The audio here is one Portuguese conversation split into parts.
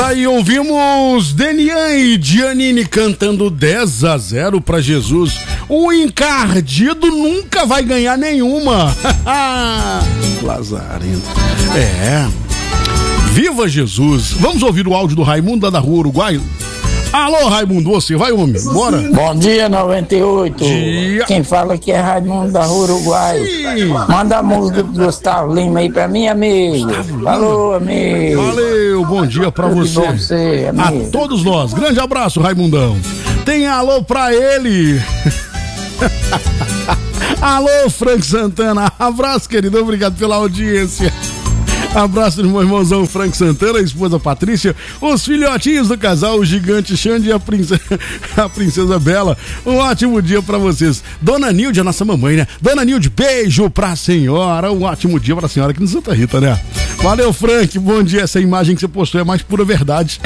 Daí ouvimos Denian e Giannini cantando 10-0 pra Jesus. O encardido nunca vai ganhar nenhuma. Lazarento. Viva Jesus. Vamos ouvir o áudio do Raimundo da Rua Uruguai. Alô, Raimundo, você vai, homem? Bora. Bom dia, 98. Dia. Quem fala aqui é Raimundo da Rua Uruguai. Sim. Manda a música do Gustavo Lima aí pra mim, amigo. Falou, amigo. Valeu, bom dia pra Tudo você. bom pra você, amigo. A todos nós. Grande abraço, Raimundão. Tem alô pra ele. Alô, Frank Santana. Abraço, querido. Obrigado pela audiência. Abraço do meu irmãozão Frank Santana, a esposa Patrícia, os filhotinhos do casal, o gigante Xande e a princesa Bela. Um ótimo dia pra vocês. Dona Nilde, a nossa mamãe, né? Dona Nilde, beijo pra senhora. Um ótimo dia pra senhora aqui no Santa Rita, né? Valeu, Frank. Bom dia. Essa imagem que você postou é mais pura verdade.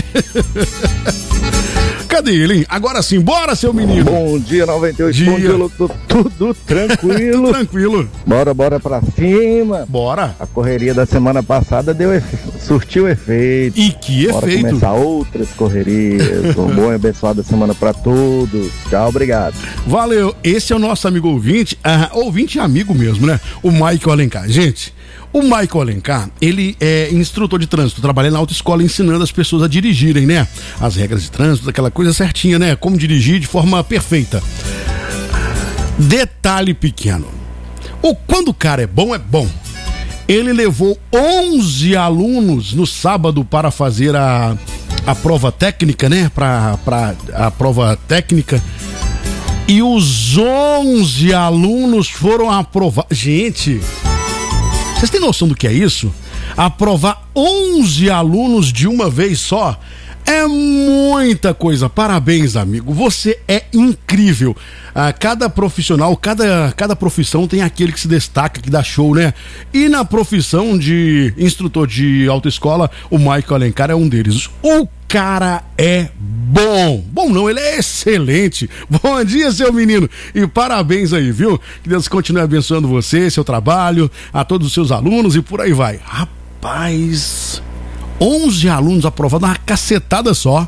Cadê ele, hein? Agora sim, bora, seu menino. Bom dia, 98. Bom dia, louco. Tudo tranquilo. Tranquilo. Bora pra cima. Bora. A correria da semana passada surtiu efeito. E que Bora efeito. começar outras correrias. Um bom e abençoada semana pra todos. Tchau, obrigado. Valeu. Esse é o nosso amigo ouvinte, ouvinte e amigo mesmo, né? O Michael Alencar. Gente, o Michael Alencar, ele é instrutor de trânsito, trabalha na autoescola ensinando as pessoas a dirigirem, né? As regras de trânsito, aquela coisa certinha, né? Como dirigir de forma perfeita. Detalhe pequeno. Quando o cara é bom, é bom. Ele levou 11 alunos no sábado para fazer a prova técnica, né? A prova técnica. E os 11 alunos foram aprovados. Gente, vocês têm noção do que é isso? Aprovar 11 alunos de uma vez só é muita coisa. Parabéns, amigo. Você é incrível. Cada profissional, cada profissão tem aquele que se destaca, que dá show, né? E na profissão de instrutor de autoescola, o Michael Alencar é um deles. O cara é bom. Bom não, ele é excelente. Bom dia, seu menino. E parabéns aí, viu? Que Deus continue abençoando você, seu trabalho, a todos os seus alunos e por aí vai. Rapaz, 11 alunos aprovados, uma cacetada só.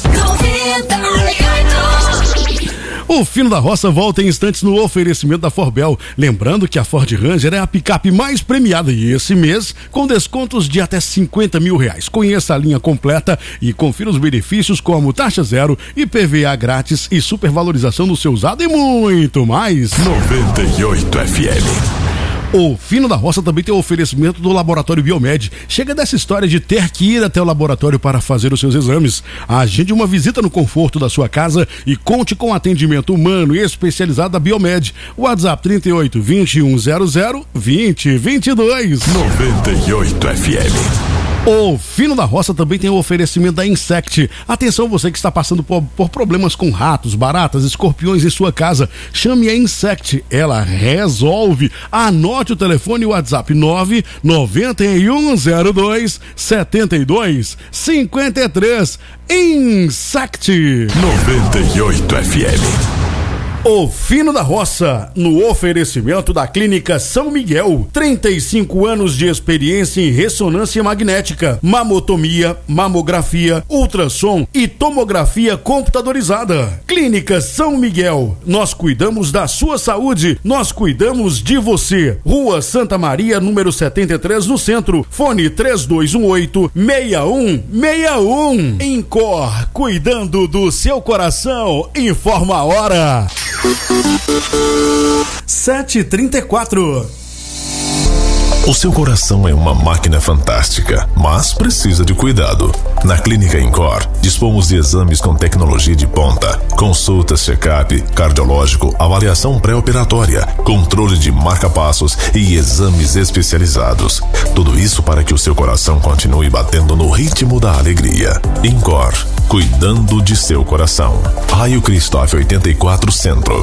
O Fino da Roça volta em instantes no oferecimento da Forbel. Lembrando que a Ford Ranger é a picape mais premiada e esse mês com descontos de até R$50 mil. Conheça a linha completa e confira os benefícios como taxa zero, IPVA grátis e supervalorização do seu usado e muito mais. 98 FM. O Fino da Roça também tem o oferecimento do Laboratório Biomed. Chega dessa história de ter que ir até o laboratório para fazer os seus exames. Agende uma visita no conforto da sua casa e conte com atendimento humano e especializado da Biomed. WhatsApp 38 2100 2022. 98 FM. O Fino da Roça também tem o oferecimento da Insect. Atenção, você que está passando por problemas com ratos, baratas, escorpiões em sua casa. Chame a Insect, ela resolve. Anote o telefone e o WhatsApp 99102 7253. Insect 98 FM. O Fino da Roça, no oferecimento da Clínica São Miguel, 35 anos de experiência em ressonância magnética, mamotomia, mamografia, ultrassom e tomografia computadorizada. Clínica São Miguel, nós cuidamos da sua saúde, nós cuidamos de você. Rua Santa Maria, número 73, no centro. Fone 3218-6161. Incor, cuidando do seu coração. Informa a hora. 7h34. O seu coração é uma máquina fantástica, mas precisa de cuidado. Na Clínica Incor, dispomos de exames com tecnologia de ponta, consultas, check-up, cardiológico, avaliação pré-operatória, controle de marca-passos e exames especializados. Tudo isso para que o seu coração continue batendo no ritmo da alegria. Incor, cuidando de seu coração. Raio Cristóvão 84 Centro.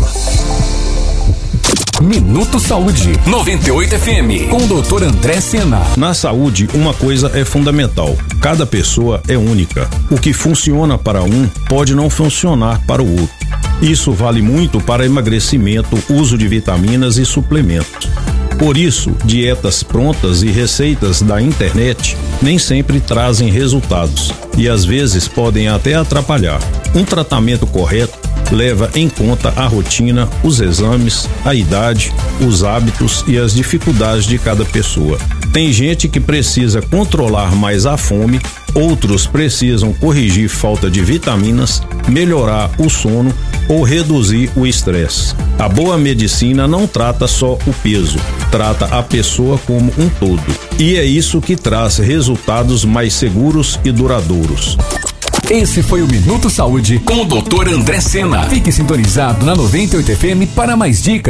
Minuto Saúde 98 FM com o Dr. André Sena. Na saúde, uma coisa é fundamental: cada pessoa é única. O que funciona para um pode não funcionar para o outro. Isso vale muito para emagrecimento, uso de vitaminas e suplementos. Por isso, dietas prontas e receitas da internet nem sempre trazem resultados e às vezes podem até atrapalhar. Um tratamento correto leva em conta a rotina, os exames, a idade, os hábitos e as dificuldades de cada pessoa. Tem gente que precisa controlar mais a fome, outros precisam corrigir falta de vitaminas, melhorar o sono ou reduzir o estresse. A boa medicina não trata só o peso, trata a pessoa como um todo. E é isso que traz resultados mais seguros e duradouros. Esse foi o Minuto Saúde com o Dr. André Sena. Fique sintonizado na 98 FM para mais dicas.